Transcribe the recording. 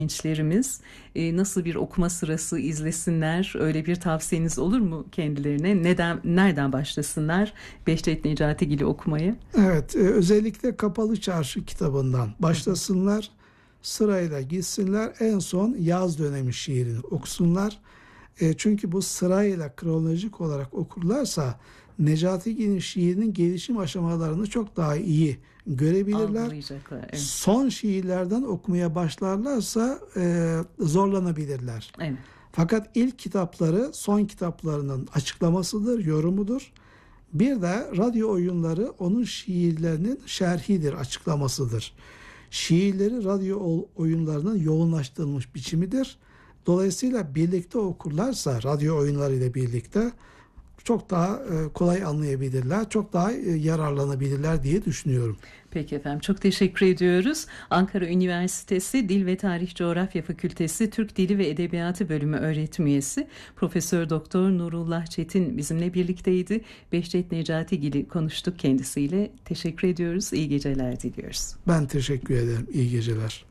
gençlerimiz nasıl bir okuma sırası izlesinler? Öyle bir tavsiyeniz olur mu kendilerine? Nereden başlasınlar Behçet Necatigil'i okumaya? Evet, özellikle Kapalı Çarşı kitabından başlasınlar, sırayla gitsinler, en son yaz dönemi şiirini okusunlar. Çünkü bu sırayla kronolojik olarak okurlarsa Necatigil'in şiirinin gelişim aşamalarını çok daha iyi görebilirler. Algılayacaklar. Evet. Son şiirlerden okumaya başlarlarsa zorlanabilirler. Evet. Fakat ilk kitapları son kitaplarının açıklamasıdır, yorumudur. Bir de radyo oyunları onun şiirlerinin şerhidir, açıklamasıdır. Şiirleri radyo oyunlarının yoğunlaştırılmış biçimidir. Dolayısıyla birlikte okurlarsa radyo oyunları ile birlikte çok daha kolay anlayabilirler, çok daha yararlanabilirler diye düşünüyorum. Peki efendim, çok teşekkür ediyoruz. Ankara Üniversitesi Dil ve Tarih Coğrafya Fakültesi Türk Dili ve Edebiyatı Bölümü öğretim üyesi Profesör Doktor Nurullah Çetin bizimle birlikteydi. Behçet Necatigil'i konuştuk kendisiyle. Teşekkür ediyoruz. İyi geceler diliyoruz. Ben teşekkür ederim. İyi geceler.